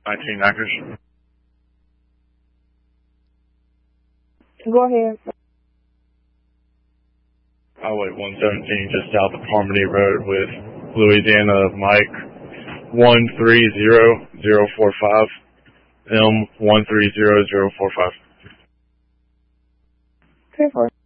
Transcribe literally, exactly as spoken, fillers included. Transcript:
nineteen Acres. Go ahead. Highway one seventeen, just south of Harmony Road with Louisiana Mike one three zero zero four five, M one three zero zero four five. Okay, for